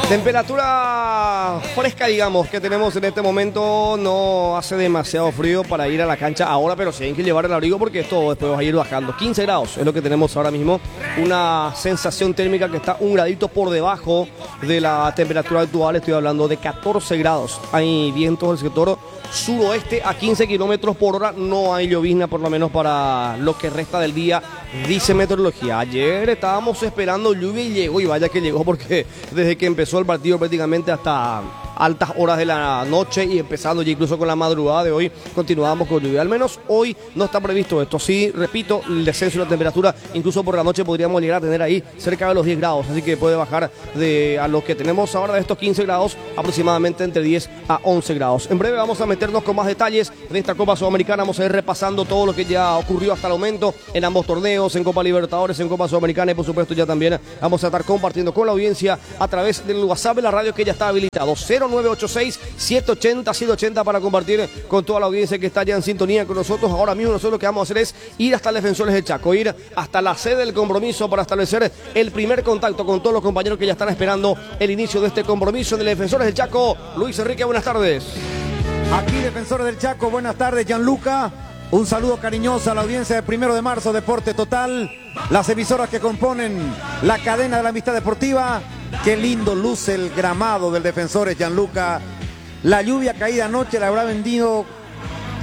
Temperatura fresca, digamos, que tenemos en este momento. No hace demasiado frío para ir a la cancha ahora, pero sí hay que llevar el abrigo porque esto después va a ir bajando. 15 grados es lo que tenemos ahora mismo. Una sensación térmica que está un gradito por debajo de la temperatura actual. Estoy hablando de 14 grados. Hay vientos del sector suroeste a 15 kilómetros por hora. No hay llovizna, por lo menos para lo que resta del día, dice meteorología. Ayer estábamos esperando lluvia y llegó, y vaya que llegó, porque desde que empezó el partido prácticamente hasta altas horas de la noche y empezando ya incluso con la madrugada de hoy, continuábamos con lluvia. Al menos hoy no está previsto esto. Sí, repito, el descenso de la temperatura, incluso por la noche podríamos llegar a tener ahí cerca de los 10 grados, así que puede bajar a lo que tenemos ahora de estos 15 grados, aproximadamente entre 10 a 11 grados. En breve vamos a meternos con más detalles de esta Copa Sudamericana. Vamos a ir repasando todo lo que ya ocurrió hasta el momento en ambos torneos, en Copa Libertadores, en Copa Sudamericana, y por supuesto ya también vamos a estar compartiendo con la audiencia a través del WhatsApp de la radio, que ya está habilitado, 0986-780-180, para compartir con toda la audiencia que está ya en sintonía con nosotros. Ahora mismo nosotros lo que vamos a hacer es ir hasta el Defensores del Chaco, ir hasta la sede del compromiso para establecer el primer contacto con todos los compañeros que ya están esperando el inicio de este compromiso en el Defensores del Chaco. Luis Enrique, buenas tardes. Aquí Defensores del Chaco, buenas tardes, Gianluca. Un saludo cariñoso a la audiencia de 1 de marzo, Deporte Total, las emisoras que componen la cadena de la amistad deportiva. Qué lindo luce el gramado del Defensores, Gianluca. La lluvia caída anoche le habrá vendido